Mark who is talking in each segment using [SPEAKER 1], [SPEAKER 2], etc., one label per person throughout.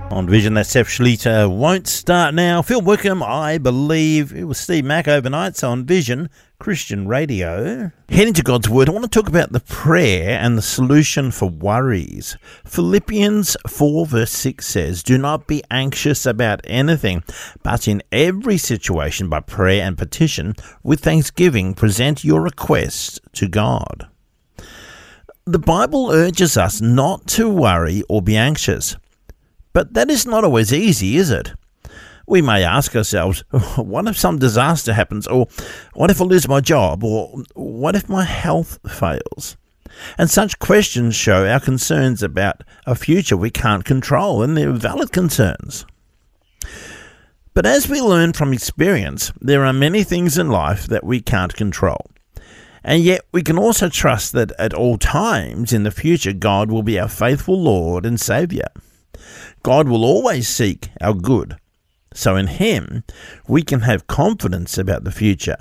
[SPEAKER 1] On Vision, that Seth Schlitter won't start now. Phil Wickham, I believe. It was Steve Mack overnight, so on Vision Christian Radio. Heading to God's Word, I want to talk about the prayer and the solution for worries. Philippians 4 verse 6 says, "Do not be anxious about anything, but in every situation by prayer and petition, with thanksgiving, present your requests to God." The Bible urges us not to worry or be anxious. But that is not always easy, is it? We may ask ourselves, what if some disaster happens? Or what if I lose my job? Or what if my health fails? And such questions show our concerns about a future we can't control, and they're valid concerns. But as we learn from experience, there are many things in life that we can't control. And yet we can also trust that at all times in the future, God will be our faithful Lord and Saviour. God will always seek our good, so in Him we can have confidence about the future.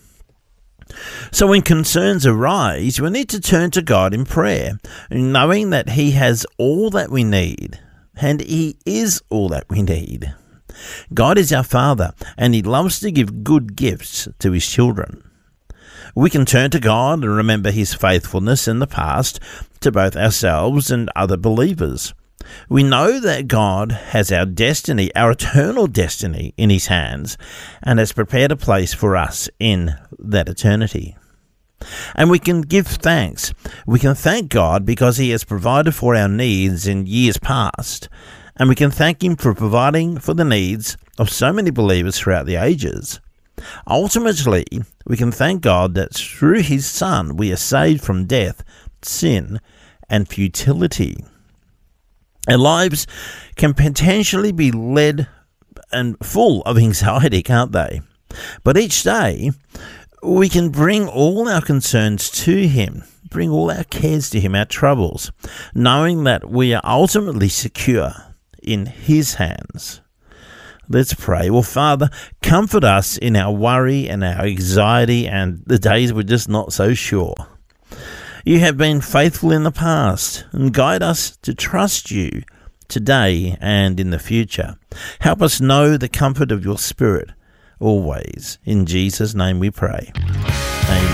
[SPEAKER 1] So when concerns arise, we need to turn to God in prayer, knowing that He has all that we need, and He is all that we need. God is our Father, and He loves to give good gifts to His children. We can turn to God and remember His faithfulness in the past to both ourselves and other believers. We know that God has our destiny, our eternal destiny, in His hands, and has prepared a place for us in that eternity. And we can give thanks. We can thank God because He has provided for our needs in years past, and we can thank Him for providing for the needs of so many believers throughout the ages. Ultimately, we can thank God that through His Son we are saved from death, sin, and futility. Our lives can potentially be led and full of anxiety, can't they? But each day, we can bring all our concerns to Him, bring all our cares to Him, our troubles, knowing that we are ultimately secure in His hands. Let's pray. Well, Father, comfort us in our worry and our anxiety and the days we're just not so sure. You have been faithful in the past, and guide us to trust You today and in the future. Help us know the comfort of Your Spirit always. In Jesus' name we pray.